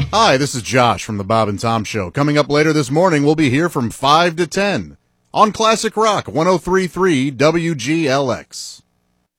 Hi, this is Josh from the Bob and Tom Show. Coming up later this morning, we'll be here from 5 to 10 on Classic Rock 103.3 WGLX.